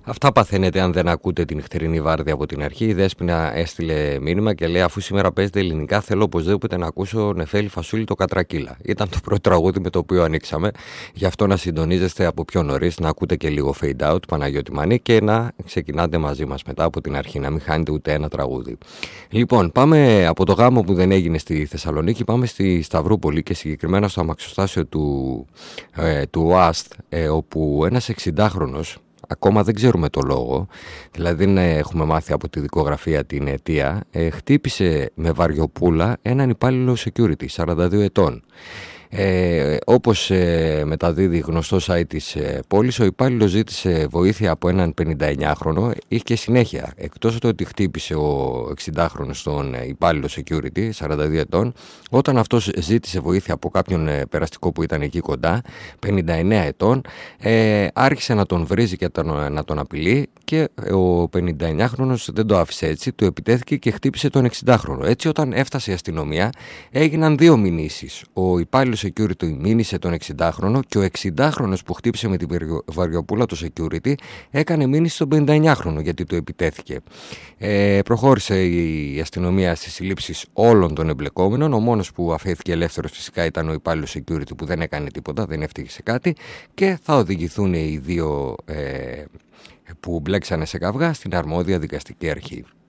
Αυτά παθαίνετε αν δεν ακούτε την νυχτερινή βάρδια από την αρχή. Η Δέσποινα έστειλε μήνυμα και λέει: αφού σήμερα παίζετε ελληνικά, θέλω οπωσδήποτε να ακούσω Νεφέλη Φασούλη το Κατρακύλα. Ήταν το πρώτο τραγούδι με το οποίο ανοίξαμε. Γι' αυτό να συντονίζεστε από πιο νωρίς, να ακούτε και λίγο fade out, Παναγιώτη Μανή, και να ξεκινάτε μαζί μας μετά από την αρχή. Να μην χάνετε ούτε ένα τραγούδι. Λοιπόν, πάμε από το γάμο που δεν έγινε στη Θεσσαλονίκη, πάμε στη Σταυρούπολη και συγκεκριμένα στο αμαξοστάσιο του ΟΑΣΤ, όπου ένας 60χρονος. Ακόμα δεν ξέρουμε το λόγο, δηλαδή δεν έχουμε μάθει από τη δικογραφία την αιτία, χτύπησε με βαριοπούλα έναν υπάλληλο security, 42 ετών. Όπως μεταδίδει γνωστό site της πόλης, ο υπάλληλος ζήτησε βοήθεια από έναν 59χρονο. Είχε και συνέχεια, εκτός το ότι χτύπησε ο 60χρονος τον υπάλληλο security 42 ετών, όταν αυτός ζήτησε βοήθεια από κάποιον περαστικό που ήταν εκεί κοντά, 59 ετών, άρχισε να τον βρίζει και να τον απειλεί, και ο 59χρονος δεν το άφησε έτσι, του επιτέθηκε και χτύπησε τον 60χρονο. Έτσι, όταν έφτασε η αστυνομία, έγιναν δύο μηνύσεις. Ο υπάλληλος security μήνυσε τον 60χρονο και ο 60χρονος που χτύπησε με την βαριοπούλα το security έκανε μήνυση στον 59χρονο γιατί του επιτέθηκε. Προχώρησε η αστυνομία στις συλλήψεις όλων των εμπλεκόμενων. Ο μόνος που αφέθηκε ελεύθερος φυσικά ήταν ο υπάλληλος security που δεν έκανε τίποτα, δεν ευτύχησε κάτι, και θα οδηγηθούν οι δύο που μπλέξανε σε καυγά στην αρμόδια δικαστική αρχή.